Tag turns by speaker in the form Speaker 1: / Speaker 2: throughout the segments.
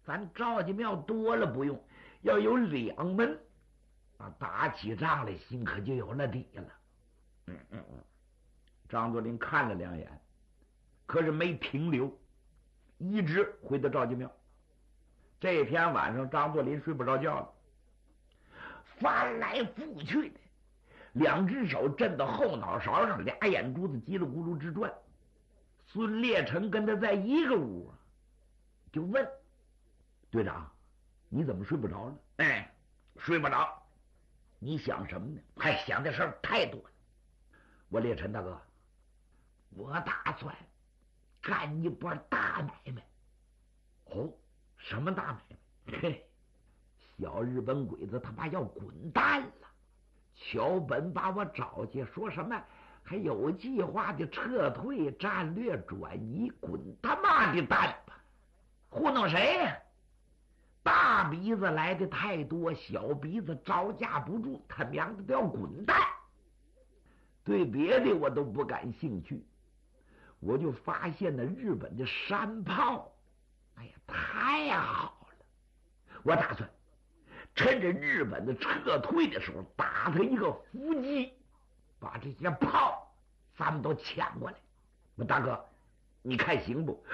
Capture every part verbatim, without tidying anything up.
Speaker 1: 咱赵家庙多了不用，要有两门，啊，打起仗来心可就有了底了。嗯嗯嗯。张作霖看了两眼，可是没停留，一直回到赵家庙。这天晚上，张作霖睡不着觉了，翻来覆去的，两只手震到后脑勺上，俩眼珠子叽里咕噜直转。孙烈成跟他在一个屋，就问队长：“你怎么睡不着了？”“哎，睡不着。”“你想什么呢？”“还想的事儿太多了。”“我烈臣大哥，我打算干一波大买卖。”“哦，什么大买卖？”“嘿，小日本鬼子他妈要滚蛋了。桥本把我找去，说什么还有计划的撤退、战略转移，滚他妈的蛋吧！糊弄谁呀？大鼻子来的太多，小鼻子招架不住，他娘的都要滚蛋。对别的我都不感兴趣，我就发现那日本的山炮，哎呀，太好了！我打算趁着日本的撤退的时候，打他一个伏击，把这些炮咱们都抢过来。我大哥，你看行不？”“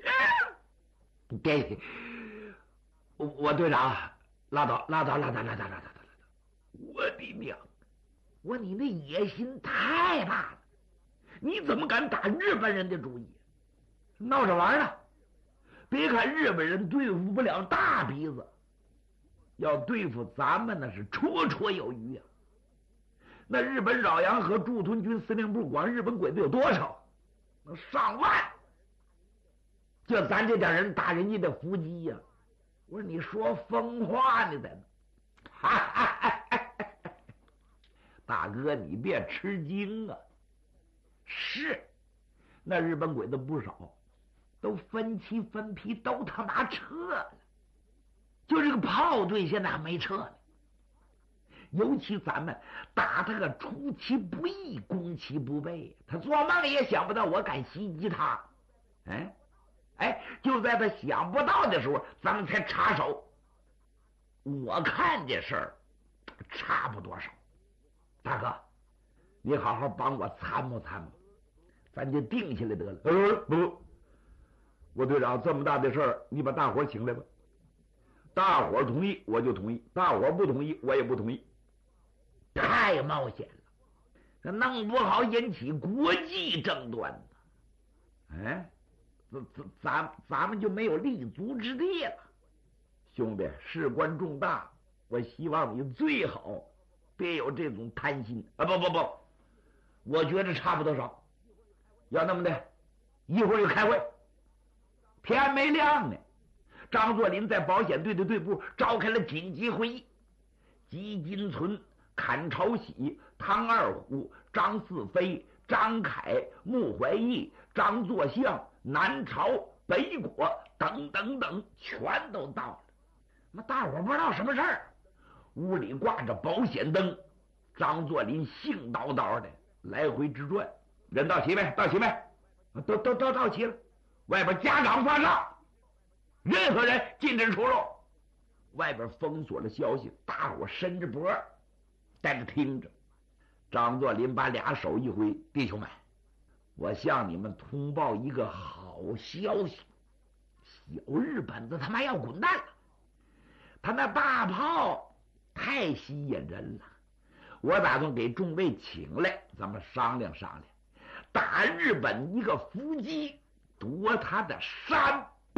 Speaker 1: 别，我我队长，拉倒拉倒拉倒拉倒拉倒拉倒！我的娘！我你那野心太大了，你怎么敢打日本人的主意？闹着玩呢！别看日本人对付不了大鼻子，要对付咱们那是绰绰有余啊！那日本饶阳和驻屯军司令部管日本鬼子有多少？上万！就咱这点人打人家的伏击呀！我说你说疯话呢，咱哈哈哈哈！大哥，你别吃惊啊！是，那日本鬼子不少，都分期分批都他妈撤了，就这个炮队现在还没撤呢。尤其咱们打他个出其不意，攻其不备，他做梦也想不到我敢袭击他。哎哎，就在他想不到的时候，咱们才插手。我看这事儿差不多少。大哥，你好好帮我参谋参谋，咱就定下来得了。呃不，我队长，这么大的事儿，你把大伙请来吧。大伙同意我就同意，大伙不同意我也不同意。太冒险了，这弄不好引起国际争端呢。哎，咱咱咱咱们就没有立足之地了。兄弟，事关重大，我希望你最好别有这种贪心啊！不不不，我觉得差不多少。要那么的，一会儿就开会。天没亮呢，张作霖在保险队的队部召开了紧急会议。吉金存、阚朝喜、汤二虎、张四飞、张凯、穆怀义、张作相、南朝、北果等等等，全都到了。那大伙不知道什么事儿，屋里挂着保险灯，张作霖兴叨叨的来回直转。人到齐没？到齐没？都都都到齐了。外边家长发上，任何人禁止出入。外边封锁了消息，大伙伸着脖在这听着。张作霖把俩手一挥：“弟兄们，我向你们通报一个好消息，小日本子他妈要滚蛋了。他那大炮太吸引人了，我打算给众位请来，咱们商量商量，打日本一个伏击，夺他的山。”